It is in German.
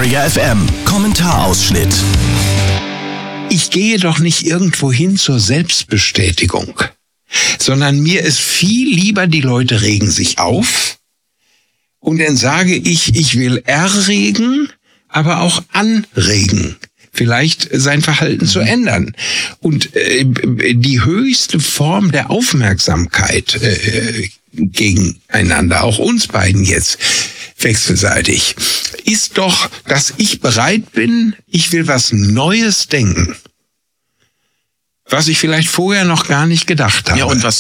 Trigger FM Kommentarausschnitt. Ich gehe doch nicht irgendwo hin zur Selbstbestätigung, sondern mir ist viel lieber, die Leute regen sich auf und dann sage ich will erregen, aber auch anregen, vielleicht sein Verhalten zu ändern. Und die höchste Form der Aufmerksamkeit gegeneinander, auch uns beiden jetzt wechselseitig, ist doch, dass ich bereit bin, ich will was Neues denken, was ich vielleicht vorher noch gar nicht gedacht habe. Ja, und was